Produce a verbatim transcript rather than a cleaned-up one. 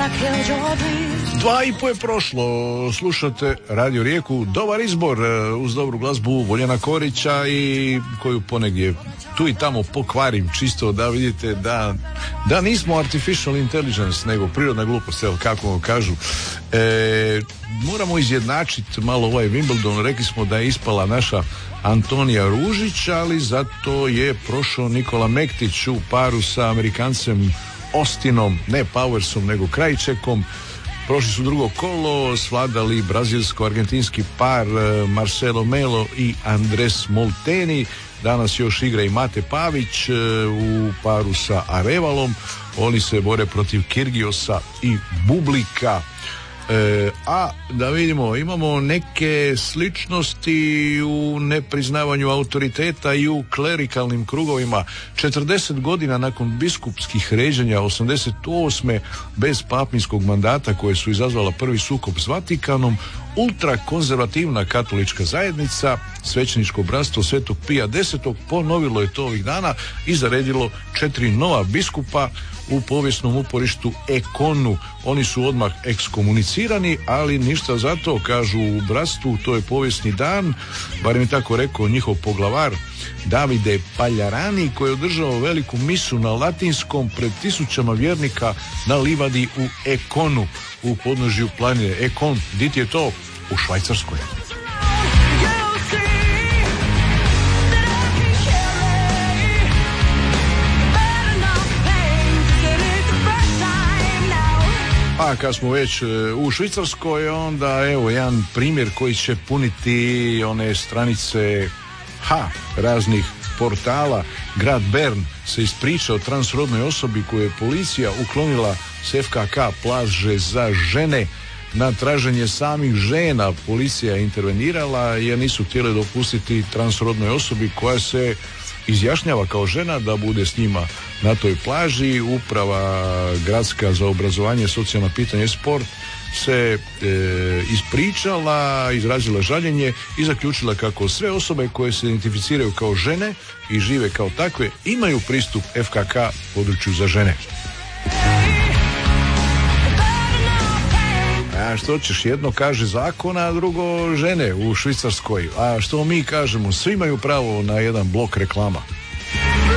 Dva i po je prošlo, slušate Radio Rijeku, dobar izbor uz dobru glazbu Voljana Korića i koju ponegdje tu i tamo pokvarim čisto da vidite da, da nismo artificial intelligence nego prirodna glupost, evo kako vam kažu. E, moramo izjednačiti malo ovaj Wimbledon, rekli smo da je ispala naša Antonija Ružić, ali zato je prošao Nikola Mektić u paru sa Amerikancem Austinom, ne Powersom nego Krajčekom. Prošli su drugo kolo, svladali brazilsko-argentinski par Marcelo Melo i Andres Molteni. Danas još igra i Mate Pavić u paru sa Arevalom. Oni se bore protiv Kirgiosa i Bublika. E, a da vidimo, imamo neke sličnosti u nepriznavanju autoriteta i u klerikalnim krugovima. četrdeset godina nakon biskupskih ređenja osamdeset osme bez papinskog mandata koje su izazvala prvi sukob s Vatikanom, ultrakonzervativna katolička zajednica, svećeničko bratstvo Svetog Pija desetog ponovilo je to ovih dana i zaredilo četiri nova biskupa u povijesnom uporištu Ekonu. Oni su odmah ekskomunicirani, ali ništa zato, kažu u bratstvu, to je povijesni dan, barem je tako rekao njihov poglavar Davide Paljarani, koji je održao veliku misu na latinskom pred tisućama vjernika na livadi u Ekonu, u podnožju planine. Ekon, dit je to? U Švajcarskoj. A kad smo već u Švicarskoj, onda evo jedan primjer koji će puniti one stranice ha, raznih portala. Grad Bern se ispričao transrodnoj osobi koju je policija uklonila s F K K plaže za žene. Na traženje samih žena policija je intervenirala jer nisu htjeli dopustiti transrodnoj osobi koja se izjašnjava kao žena da bude s njima na toj plaži. Uprava gradska za obrazovanje, socijalna pitanja i sport se e, ispričala, izrazila žaljenje i zaključila kako sve osobe koje se identificiraju kao žene i žive kao takve imaju pristup F K K području za žene. A što ćeš, jedno kaže zakon, a drugo žene u Švicarskoj. A što mi kažemo, svi imaju pravo na jedan blok reklama.